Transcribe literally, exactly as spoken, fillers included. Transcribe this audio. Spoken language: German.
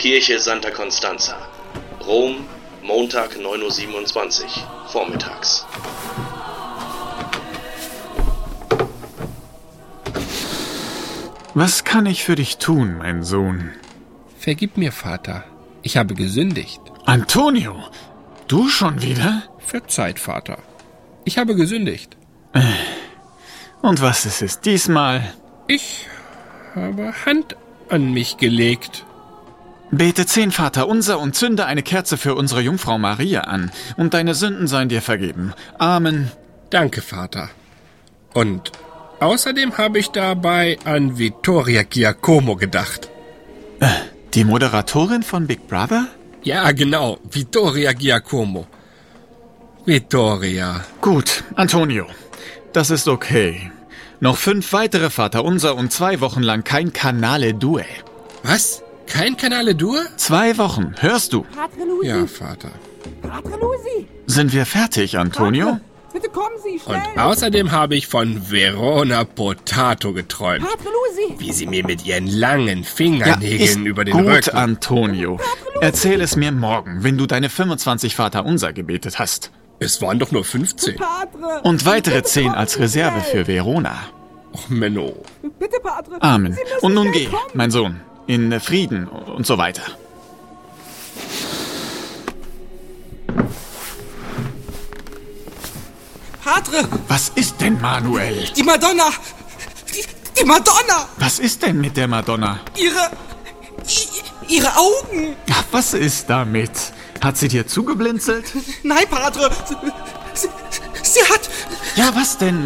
Kirche Santa Constanza. Rom, Montag neun Uhr siebenundzwanzig, vormittags. Was kann ich für dich tun, mein Sohn? Vergib mir, Vater. Ich habe gesündigt. Antonio, du schon wieder? Verzeiht, Vater. Ich habe gesündigt. Und was ist es diesmal? Ich habe Hand an mich gelegt. Bete zehn Vater unser und zünde eine Kerze für unsere Jungfrau Maria an, und deine Sünden seien dir vergeben. Amen. Danke, Vater. Und außerdem habe ich dabei an Vittoria Giacomo gedacht. Äh, die Moderatorin von Big Brother? Ja, genau. Vittoria Giacomo. Vittoria. Gut, Antonio. Das ist okay. Noch fünf weitere Vaterunser und zwei Wochen lang kein Canale Due. Was? Kein Canale Due? Zwei Wochen, hörst du? Padre Lucy. Ja, Vater. Padre Lucy. Sind wir fertig, Antonio? Padre, bitte kommen Sie, schnell. Und außerdem habe ich von Verona Potato geträumt. Padre Lucy. Wie sie mir mit ihren langen Fingernägeln ist über den gut, Rücken... Antonio. Erzähl es mir morgen, wenn du deine fünfundzwanzig Vaterunser gebetet hast. Es waren doch nur fünfzehn. Padre. Und weitere Bitte zehn kommen als Sie Reserve schnell. für Verona. Och, Menno. Bitte, Padre. Amen. Sie müssen Und nun schnell geh, kommen. mein Sohn, in Frieden und so weiter. Padre, Was ist denn, Manuel? die Madonna. Die, die Madonna. Was ist denn mit der Madonna? Ihre... i- Ihre Augen. Ach, was ist damit? Hat sie dir zugeblinzelt? Nein, Padre. Sie, sie, sie hat... Ja, was denn,